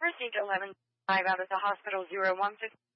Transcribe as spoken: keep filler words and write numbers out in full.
Received eleven five out of the hospital zero one fifty.